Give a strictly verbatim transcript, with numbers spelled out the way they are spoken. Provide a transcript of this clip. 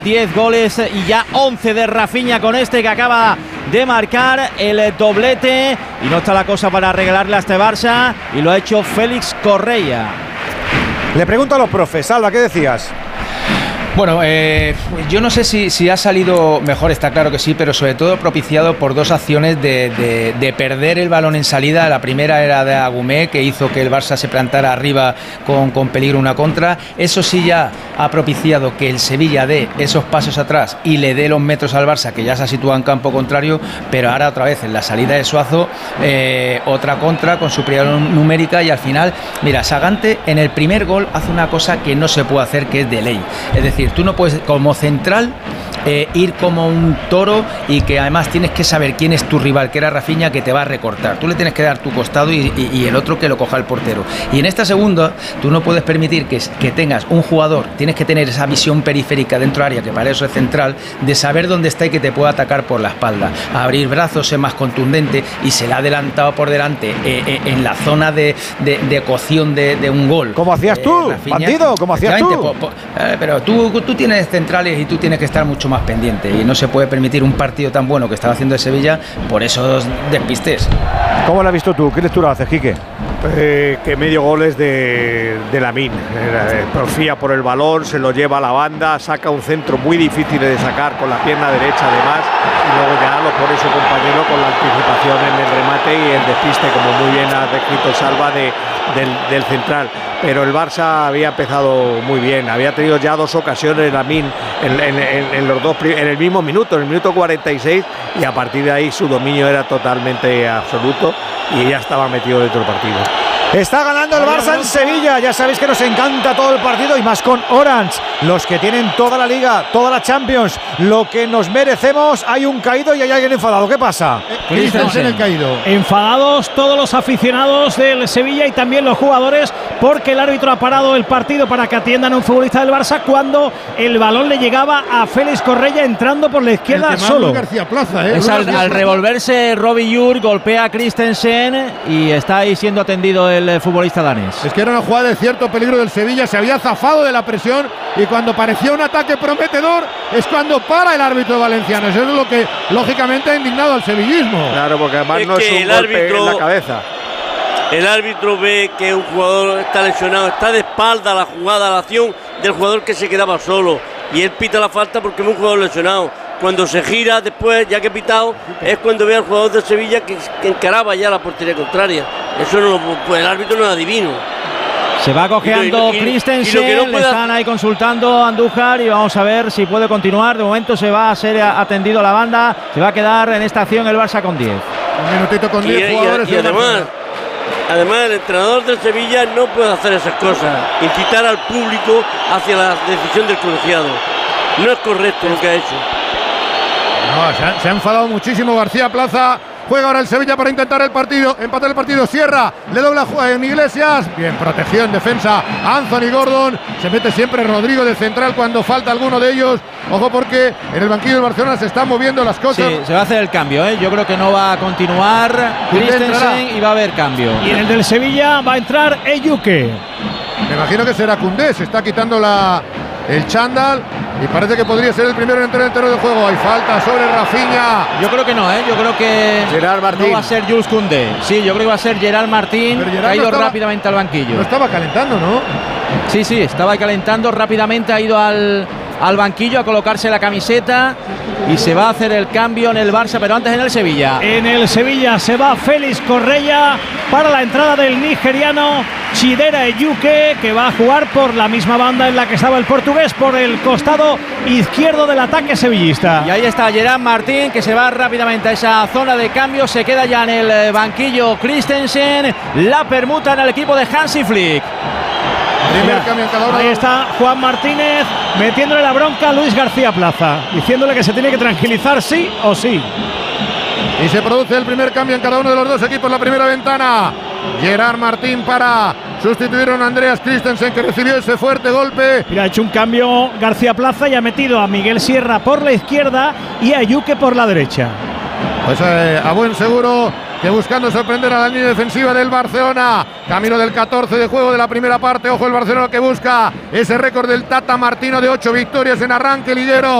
diez goles y ya once de Rafinha con este que acaba de marcar el doblete, y no está la cosa para regalarle a este Barça, y lo ha hecho Félix Correia. Le pregunto a los profes, Alba, ¿qué decías? Bueno, eh, yo no sé si, si ha salido mejor, está claro que sí, pero sobre todo propiciado por dos acciones de, de, de perder el balón en salida. La primera era de Agumé, que hizo que el Barça se plantara arriba con, con peligro una contra. Eso sí ya ha propiciado que el Sevilla dé esos pasos atrás y le dé los metros al Barça, que ya se ha situado en campo contrario, pero ahora otra vez en la salida de Suazo, eh, otra contra con superioridad numérica, y al final, mira, Sagante en el primer gol hace una cosa que no se puede hacer, que es de ley. Es decir, tú no puedes, como central, eh, ir como un toro, y que además tienes que saber quién es tu rival, que era Rafinha, que te va a recortar. Tú le tienes que dar tu costado y, y, y el otro que lo coja el portero. Y en esta segunda, tú no puedes permitir que, que tengas un jugador, tienes que tener esa visión periférica dentro del área, que para eso es central, de saber dónde está y que te pueda atacar por la espalda. Abrir brazos, ser más contundente, y se le ha adelantado por delante eh, eh, en la zona de, de, de cocción de, de un gol. ¿Cómo hacías eh, tú, Rafinha, bandido? ¿Cómo hacías tú? Po, po, eh, pero tú, tú tienes centrales y tú tienes que estar mucho más pendiente, y no se puede permitir un partido tan bueno que estaba haciendo el Sevilla por esos despistes. ¿Cómo lo has visto tú? ¿Qué lectura haces, Quique? Eh, que medio gol es de, de Lamine. Eh, profía por el balón, se lo lleva a la banda, saca un centro muy difícil de sacar con la pierna derecha además, y luego ya lo pone su compañero con la anticipación en el remate y el despiste, como muy bien ha descrito Salva, de, del, del central. Pero el Barça había empezado muy bien, había tenido ya dos ocasiones Lamine en, en, en, en los dos en el mismo minuto, en el minuto cuarenta y seis, y a partir de ahí su dominio era totalmente absoluto y ya estaba metido dentro del partido. Está ganando el Barça en Sevilla. Ya sabéis que nos encanta todo el partido, y más con Orange, los que tienen toda la Liga, toda la Champions, lo que nos merecemos. Hay un caído y hay alguien enfadado. ¿Qué pasa? Christensen el caído. Enfadados todos los aficionados del Sevilla y también los jugadores, porque el árbitro ha parado el partido para que atiendan a un futbolista del Barça cuando el balón le llegaba a Félix Correia entrando por la izquierda solo. García Plaza, ¿eh? Es al, al revolverse Robbie Jur, golpea a Christensen y está ahí siendo atendido el el futbolista danés. Es que era una jugada de cierto peligro del Sevilla, se había zafado de la presión, y cuando parecía un ataque prometedor es cuando para el árbitro valenciano. Eso es lo que lógicamente ha indignado al sevillismo. Claro, porque además es no es un el golpe árbitro, en la cabeza. El árbitro ve que un jugador está lesionado, está de espalda a la jugada, a la acción del jugador que se quedaba solo, y él pita la falta porque es un jugador lesionado. Cuando se gira después, ya que ha pitado, es cuando ve al jugador de Sevilla que, que encaraba ya la portería contraria. Eso no, pues el árbitro no es adivino. Se va cojeando Christensen, no le están ahí consultando a Andújar, y vamos a ver si puede continuar. De momento se va a ser atendido a la banda, se va a quedar en esta acción el Barça con diez. Un minutito con diez jugadores. Y, y además, además el entrenador de Sevilla no puede hacer esas cosas, incitar al público hacia la decisión del colegiado. No es correcto lo que ha hecho. No, se, ha, se ha enfadado muchísimo García Plaza. Juega ahora el Sevilla para intentar el partido, empatar el partido. Sierra, le dobla en Iglesias, bien protegido en defensa Anthony Gordon. Se mete siempre Rodrigo de central cuando falta alguno de ellos. Ojo, porque en el banquillo del Barcelona se están moviendo las cosas. Sí, se va a hacer el cambio, ¿eh? Yo creo que no va a continuar Christensen y va a haber cambio. Y en el del Sevilla va a entrar Eyuke. Me imagino que será Koundé, se está quitando la, el chándal, y parece que podría ser el primero en entrar en el terreno de juego. Hay falta sobre Rafinha. Yo creo que no, ¿eh? Yo creo que Gerard Martín. no va a ser Jules Koundé. Sí, yo creo que va a ser Gerard Martín, Gerard que ha ido no estaba, rápidamente al banquillo. No estaba calentando, ¿no? Sí, sí, estaba calentando rápidamente, ha ido al, al banquillo a colocarse la camiseta, y se va a hacer el cambio en el Barça, pero antes en el Sevilla. En el Sevilla se va Félix Correia para la entrada del nigeriano Chidera Eyuke, que va a jugar por la misma banda en la que estaba el portugués, por el costado izquierdo del ataque sevillista. Y ahí está Gerard Martín, que se va rápidamente a esa zona de cambio. Se queda ya en el banquillo Christensen. La permuta en el equipo de Hansi Flick. Primer cambio en cada uno. Ahí está Juan Martínez metiéndole la bronca a Luis García Plaza, diciéndole que se tiene que tranquilizar sí o sí. Y se produce el primer cambio en cada uno de los dos equipos, la primera ventana. Gerard Martín para sustituir a Andreas Christensen, que recibió ese fuerte golpe. Mira, ha hecho un cambio García Plaza y ha metido a Miguel Sierra por la izquierda y a Eyuke por la derecha. Pues eh, a buen seguro que buscando sorprender a la línea defensiva del Barcelona. Camino del catorce de juego de la primera parte. Ojo el Barcelona que busca ese récord del Tata Martino de ocho victorias en arranque liguero.